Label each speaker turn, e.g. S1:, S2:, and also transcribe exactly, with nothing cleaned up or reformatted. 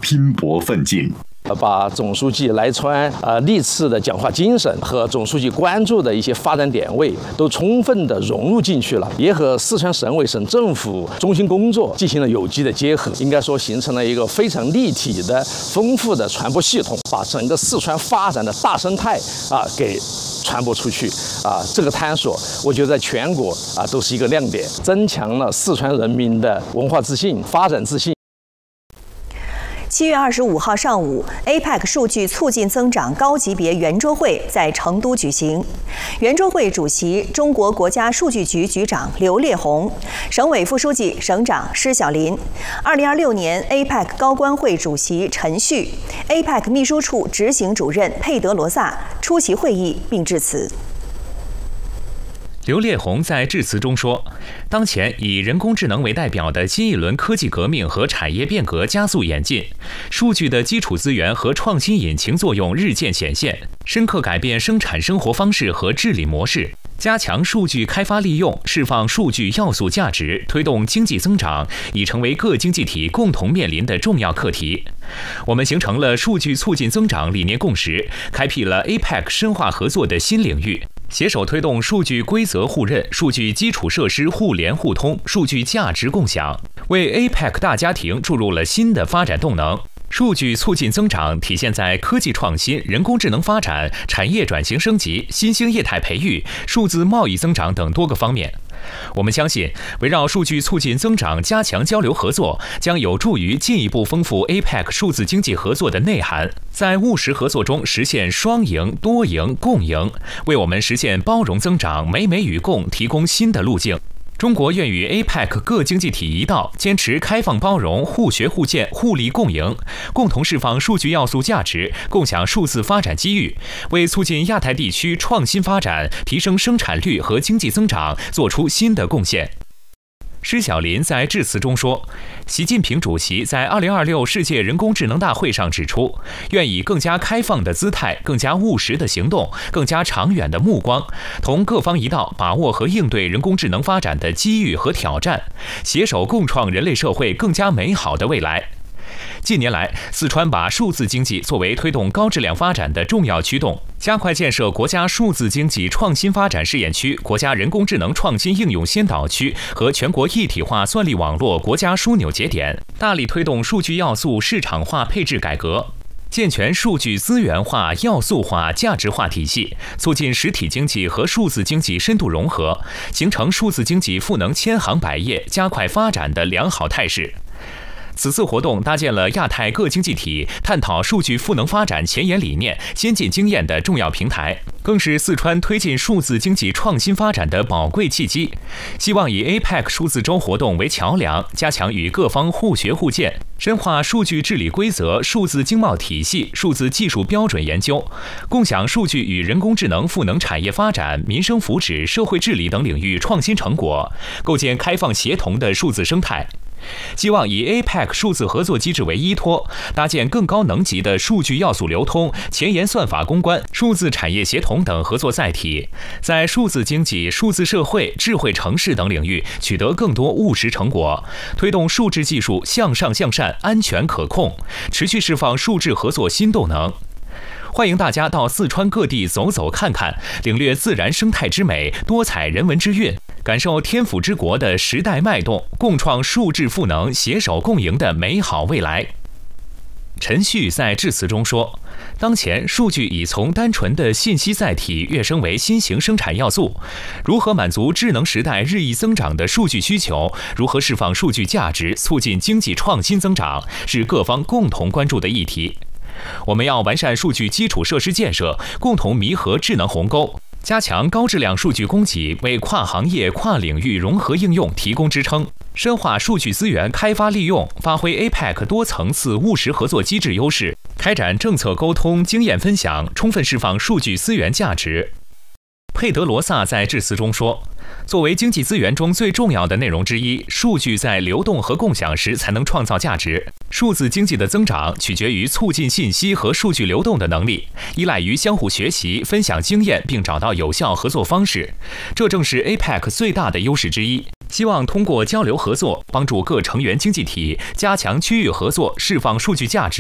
S1: 拼搏奋进。
S2: 把总书记来川呃历次的讲话精神和总书记关注的一些发展点位都充分的融入进去了，也和四川省委省政府中心工作进行了有机的结合，应该说形成了一个非常立体的、丰富的传播系统，把整个四川发展的大生态啊给传播出去啊。这个探索，我觉得在全国啊都是一个亮点，增强了四川人民的文化自信、发展自信。
S3: 七月二十五号上午 ，A P E C 数据促进增长高级别圆桌会在成都举行。圆桌会主席中国国家数据局局长刘烈宏，省委副书记、省长施小林。二零二六年 A P E C 高官会主席陈旭 ，A P E C 秘书处执行主任佩德罗萨出席会议并致辞。
S4: 刘烈宏在致辞中说，当前以人工智能为代表的新一轮科技革命和产业变革加速演进，数据的基础资源和创新引擎作用日渐显现，深刻改变生产生活方式和治理模式，加强数据开发利用，释放数据要素价值，推动经济增长，已成为各经济体共同面临的重要课题。我们形成了数据促进增长理念共识，开辟了 A P E C 深化合作的新领域，携手推动数据规则互认、数据基础设施互联互通、数据价值共享，为 A P E C 大家庭注入了新的发展动能。数据促进增长体现在科技创新、人工智能发展、产业转型升级、新兴业态培育、数字贸易增长等多个方面。我们相信，围绕数据促进增长加强交流合作，将有助于进一步丰富 A P E C 数字经济合作的内涵，在务实合作中实现双赢、多赢、共赢，为我们实现包容增长、美美与共提供新的路径。中国愿与 A P E C 各经济体一道，坚持开放包容、互学互鉴、互利共赢，共同释放数据要素价值，共享数字发展机遇，为促进亚太地区创新发展、提升生产率和经济增长做出新的贡献。施小林在致辞中说，习近平主席在二零二六世界人工智能大会上指出，愿以更加开放的姿态、更加务实的行动、更加长远的目光，同各方一道把握和应对人工智能发展的机遇和挑战，携手共创人类社会更加美好的未来。近年来，四川把数字经济作为推动高质量发展的重要驱动，加快建设国家数字经济创新发展试验区、国家人工智能创新应用先导区和全国一体化算力网络国家枢纽节点，大力推动数据要素市场化配置改革，健全数据资源化、要素化、价值化体系，促进实体经济和数字经济深度融合，形成数字经济赋能千行百业、加快发展的良好态势。此次活动搭建了亚太各经济体探讨数据赋能发展前沿理念、先进经验的重要平台，更是四川推进数字经济创新发展的宝贵契机。希望以 A P E C 数字周活动为桥梁，加强与各方互学互鉴，深化数据治理规则、数字经贸体系、数字技术标准研究，共享数据与人工智能赋能产业发展、民生福祉、社会治理等领域创新成果，构建开放协同的数字生态。希望以 A P E C 数字合作机制为依托，搭建更高能级的数据要素流通、前沿算法攻关、数字产业协同等合作载体，在数字经济、数字社会、智慧城市等领域取得更多务实成果，推动数字技术向上向善、安全可控，持续释放数字合作新动能。欢迎大家到四川各地走走看看，领略自然生态之美、多彩人文之韵，感受天府之国的时代脉动，共创数字赋能、携手共赢的美好未来。陈旭在致辞中说，当前数据已从单纯的信息载体跃升为新型生产要素，如何满足智能时代日益增长的数据需求，如何释放数据价值，促进经济创新增长，是各方共同关注的议题。我们要完善数据基础设施建设，共同弥合智能鸿沟，加强高质量数据供给，为跨行业、跨领域融合应用提供支撑，深化数据资源开发利用，发挥 A P E C 多层次务实合作机制优势，开展政策沟通、经验分享，充分释放数据资源价值。佩德罗萨在致辞中说，作为经济资源中最重要的内容之一，数据在流动和共享时才能创造价值。数字经济的增长取决于促进信息和数据流动的能力，依赖于相互学习、分享经验，并找到有效合作方式。这正是 A P E C 最大的优势之一。希望通过交流合作，帮助各成员经济体加强区域合作，释放数据价值。